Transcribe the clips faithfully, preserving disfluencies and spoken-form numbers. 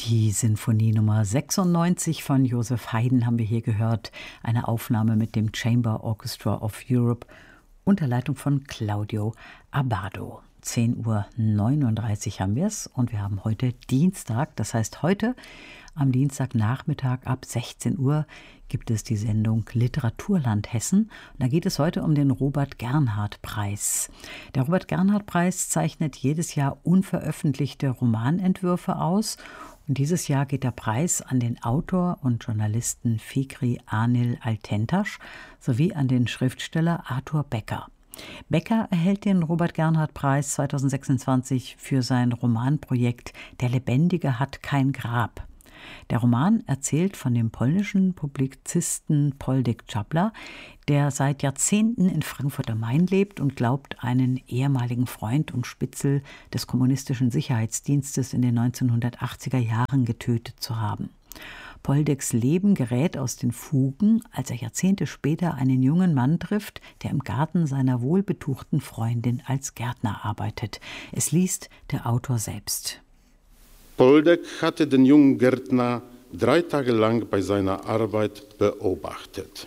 Die Sinfonie Nummer sechsundneunzig von Joseph Haydn haben wir hier gehört. Eine Aufnahme mit dem Chamber Orchestra of Europe unter Leitung von Claudio Abbado. zehn Uhr neununddreißig haben wir es und wir haben heute Dienstag. Das heißt, heute am Dienstagnachmittag ab sechzehn Uhr gibt es die Sendung Literaturland Hessen. Und da geht es heute um den Robert-Gernhardt-Preis. Der Robert-Gernhardt-Preis zeichnet jedes Jahr unveröffentlichte Romanentwürfe aus. Und dieses Jahr geht der Preis an den Autor und Journalisten Fikri Anil Altentas sowie an den Schriftsteller Arthur Becker. Becker erhält den Robert-Gernhardt-Preis zweitausendsechsundzwanzig für sein Romanprojekt Der Lebendige hat kein Grab. Der Roman erzählt von dem polnischen Publizisten Poldek Czapla, der seit Jahrzehnten in Frankfurt am Main lebt und glaubt, einen ehemaligen Freund und Spitzel des kommunistischen Sicherheitsdienstes in den neunzehnhundertachtziger Jahren getötet zu haben. Poldeks Leben gerät aus den Fugen, als er Jahrzehnte später einen jungen Mann trifft, der im Garten seiner wohlbetuchten Freundin als Gärtner arbeitet. Es liest der Autor selbst. Poldek hatte den jungen Gärtner drei Tage lang bei seiner Arbeit beobachtet.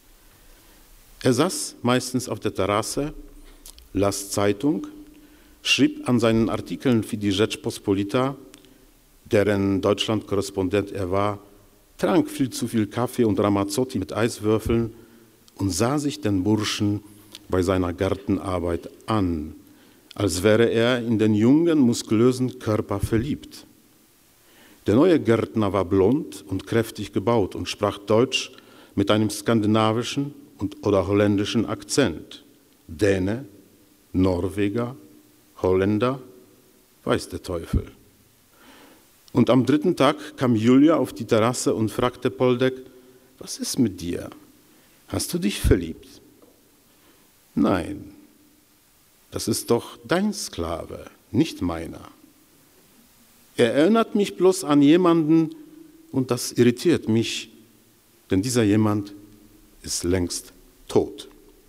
Er saß meistens auf der Terrasse, las Zeitung, schrieb an seinen Artikeln für die Rzeczpospolita, deren Deutschland-Korrespondent er war, trank viel zu viel Kaffee und Ramazzotti mit Eiswürfeln und sah sich den Burschen bei seiner Gartenarbeit an, als wäre er in den jungen, muskulösen Körper verliebt. Der neue Gärtner war blond und kräftig gebaut und sprach Deutsch mit einem skandinavischen und oder holländischen Akzent. Däne, Norweger, Holländer, weiß der Teufel. Und am dritten Tag kam Julia auf die Terrasse und fragte Poldek, was ist mit dir? Hast du dich verliebt? Nein, das ist doch dein Sklave, nicht meiner. Er erinnert mich bloß an jemanden und das irritiert mich, denn dieser jemand ist längst tot.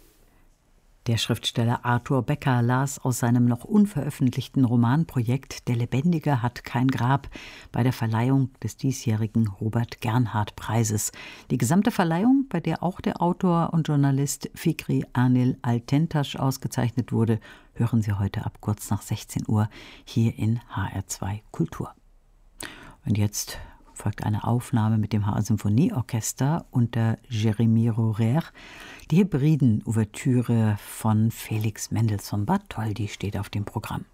Der Schriftsteller Arthur Becker las aus seinem noch unveröffentlichten Romanprojekt Der Lebendige hat kein Grab bei der Verleihung des diesjährigen Robert-Gernhardt-Preises. Die gesamte Verleihung, bei der auch der Autor und Journalist Fikri Anil Altentas ausgezeichnet wurde, hören Sie heute ab kurz nach sechzehn Uhr hier in H R zwei Kultur. Und jetzt folgt eine Aufnahme mit dem H R Symphonieorchester unter Jérémy Rohrer. Die Hebriden-Ouvertüre von Felix Mendelssohn Bartholdy steht auf dem Programm.